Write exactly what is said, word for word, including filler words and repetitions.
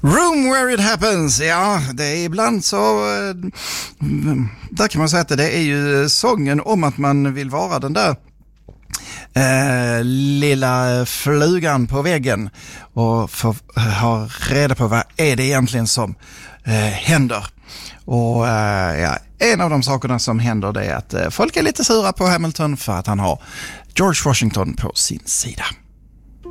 Room where it happens, ja, det är ibland så, där kan man säga att det är ju sången om att man vill vara den där eh, lilla flugan på väggen och få ha reda på vad är det egentligen som eh, händer. Och eh, ja, en av de sakerna som händer det är att eh, folk är lite sura på Hamilton för att han har George Washington på sin sida.